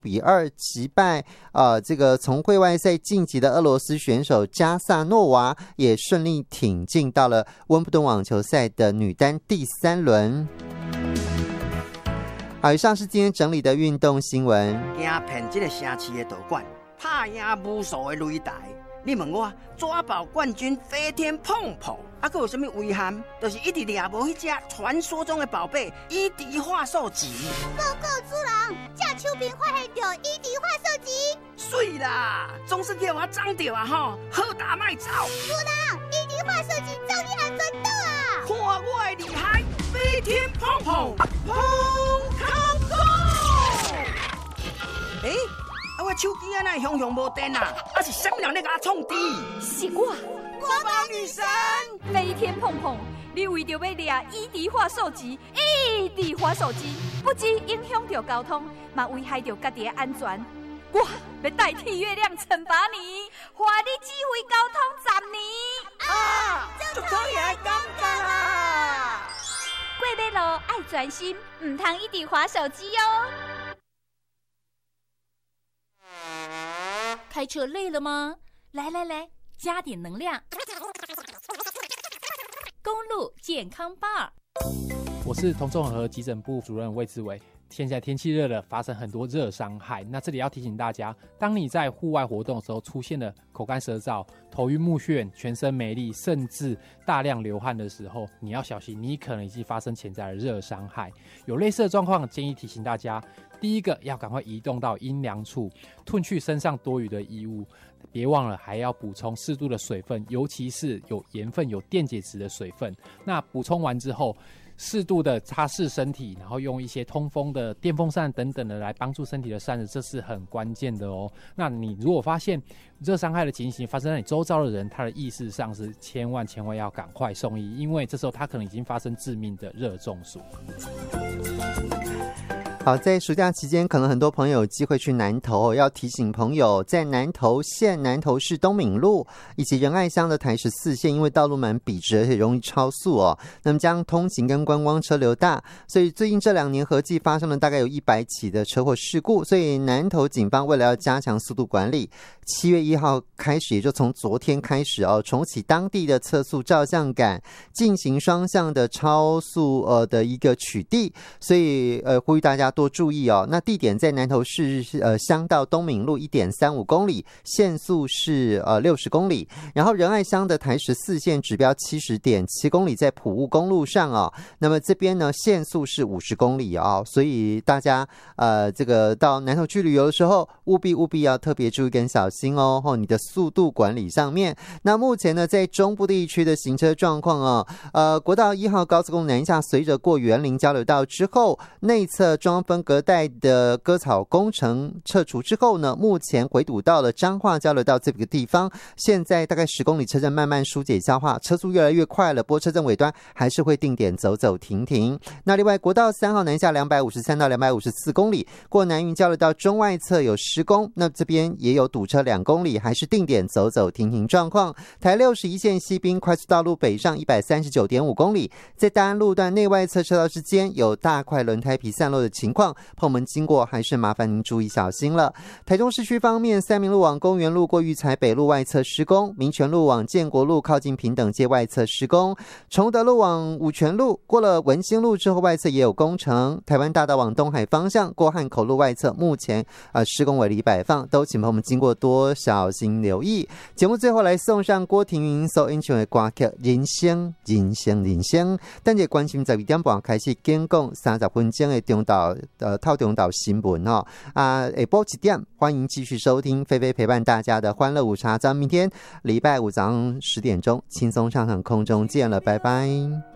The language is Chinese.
2-2击败这个从会外赛晋级的俄罗斯选手加萨诺娃，也顺利挺进到了温布顿网球赛的女单第3轮。好，以上是今天整理的运动新闻。 惊骗这个城市的道馆，拍赢无数的擂台。你问我抓宝冠军飞天碰碰，还有什么遗憾？就是一直抓无迄只传说中的宝贝伊迪化兽级。 报告主人，这手边发现到伊迪化兽级。 水啦，总是叫我长着啊吼，好打卖走。 主人，伊迪化兽级照你还赚到啊！ 看我的厉害，飞天碰碰碰卡波！诶。我手机啊，那熊熊无电啊！啊是什么人在给我创滴？ 是我， 国宝女神飞天碰碰，你为着要抓伊迪化兽级，伊迪化兽级不止影响到交通，嘛危害到家己的安全。我要代替月亮惩罚你，还你指挥交通10年。 啊，足可以来感觉啊！ 过马路爱专心，唔通伊迪滑手机哦。开车累了吗？来，加点能量。公路健康吧。 我是同综合急诊部主任魏志伟。现在天气热了，发生很多热伤害。那这里要提醒大家，当你在户外活动的时候出现了口干舌燥、头晕目眩、全身没力，甚至大量流汗的时候，你要小心，你可能已经发生潜在的热伤害。有类似的状况，建议提醒大家，第一个要赶快移动到阴凉处，褪去身上多余的衣物。别忘了还要补充适度的水分，尤其是有盐分、有电解质的水分。那补充完之后，适度的擦拭身体，然后用一些通风的电风扇等等的来帮助身体的散热，这是很关键的哦。那你如果发现热伤害的情形发生在你周遭的人，他的意识上是千万要赶快送医，因为这时候他可能已经发生致命的热中暑。 好，在暑假期间，可能很多朋友有机会去南投，要提醒朋友，在南投县南投市东敏路以及仁爱乡的台14线，因为道路蛮笔直，而且容易超速哦，那么将通勤跟观光车流大，所以最近这2年合计发生了大概有100起的车祸事故，所以南投警方为了要加强速度管理，7月1号开始，也就从昨天开始哦，重启当地的测速照相杆，进行双向的超速的一个取缔，所以呼吁大家多注意哦。那地点在南投市乡道东敏路 1.35 公里，限速是60公里。然后仁爱乡的台14线指标 70.7 公里，在埔务公路上哦。那么这边呢限速是50公里哦，所以大家这个到南投去旅游的时候，务必要特别注意跟小心哦，你的速度管理上面。那目前呢，在中部地区的行车状况哦，国道1号高速公路南下，随着过园林交流道之后，内侧中央分隔带的割草工程撤除之后呢，目前回堵到了彰化交流道这个地方，现在大概10公里车阵慢慢疏解消化，车速越来越快了，不过车阵尾端还是会定点走走停停。那另外国道3号南下253到254公里，过南云交流道中外侧有施工，那这边也有堵车2公里，还是定点走走停停状况。台61线西滨快速道路北上 139.5 公里，在大安路段内外侧车道之间有大块轮胎皮散落的情况，朋友们经过还是麻烦您注意小心了。台中市区方面，三民路往公园路过育才北路外侧施工，民权路往建国路靠近平等街外侧施工，崇德路往五权路过了文心路之后外侧也有工程，台湾大道往东海方向过汉口路外侧目前施工围篱摆放，都请朋友们经过多小心留意。节目最后来送上郭婷云所演唱的歌曲《人生人生人生》，等下关心12点半开始警讲30分钟的中岛透中岛新闻下晡1点欢迎继续收听菲菲陪伴大家的欢乐午茶，咱们明天礼拜五早上10点钟轻松上场空中见了，拜拜。